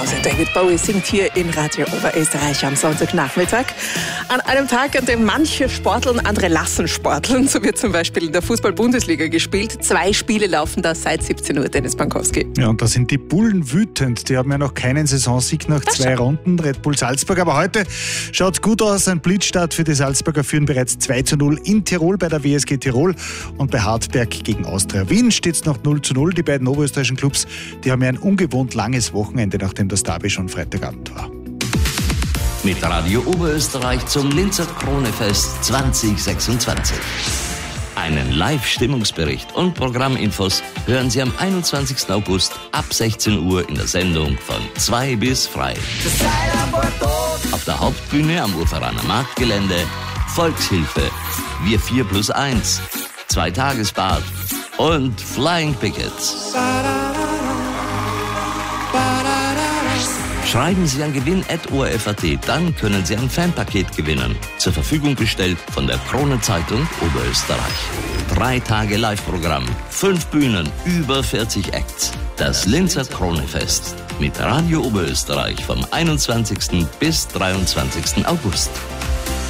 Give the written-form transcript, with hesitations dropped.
Also David Bowie singt hier in Radio Oberösterreich am Sonntagnachmittag. An einem Tag, an dem manche sporteln, andere lassen sporteln. So wird zum Beispiel in der Fußball-Bundesliga gespielt. 2 Spiele laufen da seit 17 Uhr, Dennis Bankowski. Ja, und da sind die Bullen wütend. Die haben ja noch keinen Saisonsieg nach 2 Runden. Red Bull Salzburg. Aber heute schaut es gut aus. Ein Blitzstart für die Salzburger, führen bereits 2:0 in Tirol bei der WSG Tirol. Und bei Hartberg gegen Austria Wien steht es noch 0:0. Die beiden oberösterreichischen Clubs, die haben ja ein ungewohnt langes Wochenende, nachdem das Derby schon Freitagabend war. Mit Radio Oberösterreich zum Linzer Kronefest 2026. Einen Live-Stimmungsbericht und Programminfos hören Sie am 21. August ab 16 Uhr in der Sendung von 2 bis frei. Auf der Hauptbühne am Urferaner Marktgelände Volkshilfe, Wir 4+1, 2-Tagesbad und Flying Pickets. Schreiben Sie an gewinn@ORF.at, dann können Sie ein Fanpaket gewinnen. Zur Verfügung gestellt von der Kronenzeitung Oberösterreich. 3 Tage Live-Programm, 5 Bühnen, über 40 Acts. Das Linzer Kronefest mit Radio Oberösterreich vom 21. bis 23. August.